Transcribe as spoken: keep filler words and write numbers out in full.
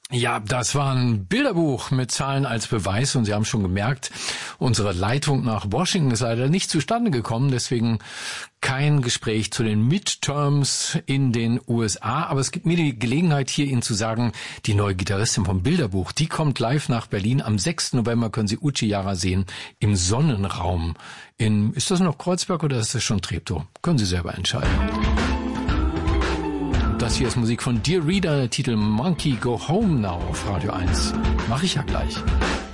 Ja, das war ein Bilderbuch mit Zahlen als Beweis und Sie haben schon gemerkt, unsere Leitung nach Washington ist leider nicht zustande gekommen, deswegen kein Gespräch zu den Midterms in den U S A, aber es gibt mir die Gelegenheit, hier Ihnen zu sagen, die neue Gitarristin vom Bilderbuch, die kommt live nach Berlin. Am sechsten November können Sie Uchi Jara sehen im Sonnenraum. In, ist das noch Kreuzberg oder ist das schon Treptow? Können Sie selber entscheiden. Das hier ist Musik von Dear Reader, der Titel Monkey Go Home Now auf Radio eins. Mach ich ja gleich.